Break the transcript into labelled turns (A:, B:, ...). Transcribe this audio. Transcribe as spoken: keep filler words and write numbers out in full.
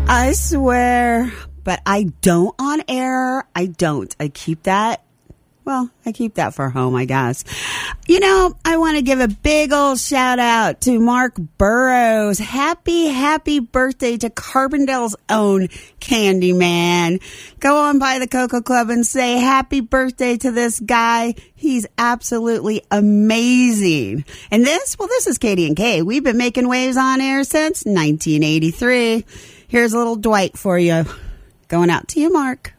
A: I swear, but I don't on air. I don't. I keep that. Well, I keep that for home, I guess. You know, I want to give a big old shout out to Mark Burrows. Happy, happy birthday to Carbondale's own Candyman. Go on by the Cocoa Club and say happy birthday to this guy. He's absolutely amazing. And this, well, this is Katie and Kay. We've been making waves on air since nineteen eighty-three. Here's a little Dwight for you. Going out to you, Mark.